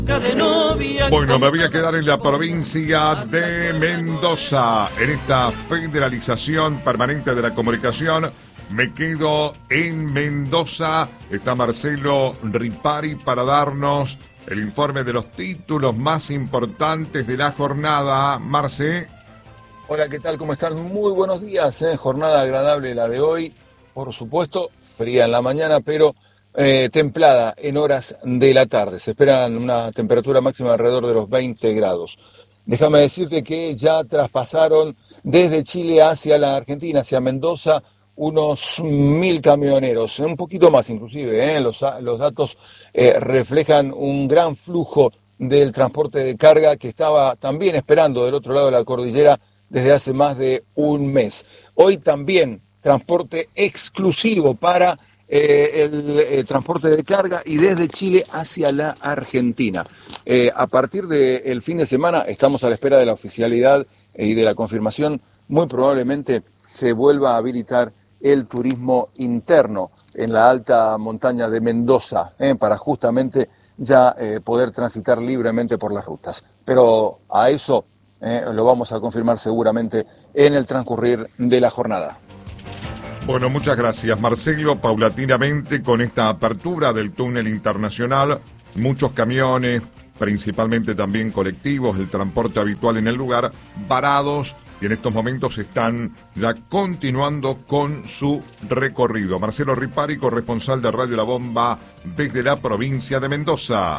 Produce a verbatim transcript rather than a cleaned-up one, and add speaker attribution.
Speaker 1: Bueno, me voy a quedar en la provincia de Mendoza. En esta federalización permanente de la comunicación, me quedo en Mendoza. Está Marcelo Ripari para darnos el informe de los títulos más importantes de la jornada. Marce.
Speaker 2: Hola, ¿qué tal? ¿Cómo están? Muy buenos días, ¿eh? Jornada agradable la de hoy. Por supuesto, fría en la mañana, pero eh, templada en horas de la tarde. Se esperan una temperatura máxima alrededor de los veinte grados. Déjame decirte que ya traspasaron desde Chile hacia la Argentina, hacia Mendoza, unos mil camioneros, un poquito más inclusive, ¿eh? los, los datos eh, reflejan un gran flujo del transporte de carga que estaba también esperando del otro lado de la cordillera desde hace más de un mes. Hoy también transporte exclusivo para eh, el, el transporte de carga y desde Chile hacia la Argentina. Eh, a partir del fin de semana estamos a la espera de la oficialidad y de la confirmación. Muy probablemente se vuelva a habilitar el turismo interno en la alta montaña de Mendoza, eh, para justamente ya eh, poder transitar libremente por las rutas. Pero a eso eh, lo vamos a confirmar seguramente en el transcurrir de la jornada.
Speaker 1: Bueno, muchas gracias, Marcelo. Paulatinamente, con esta apertura del túnel internacional, muchos camiones, principalmente también colectivos, el transporte habitual en el lugar, varados, y en estos momentos están ya continuando con su recorrido. Marcelo Ripari, corresponsal de Radio La Bomba desde la provincia de Mendoza.